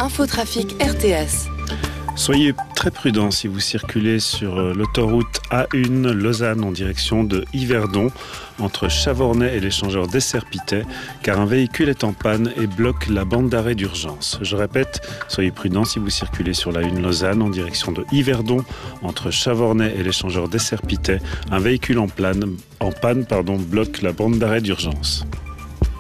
Infotrafic RTS. Soyez très prudents si vous circulez sur l'autoroute A1 Lausanne en direction de Yverdon, entre Chavornay et l'échangeur d'Esserpitais, car un véhicule est en panne et bloque la bande d'arrêt d'urgence. Je répète, soyez prudents si vous circulez sur la A1 Lausanne en direction de Yverdon, entre Chavornay et l'échangeur d'Esserpitais. Un véhicule en panne bloque la bande d'arrêt d'urgence.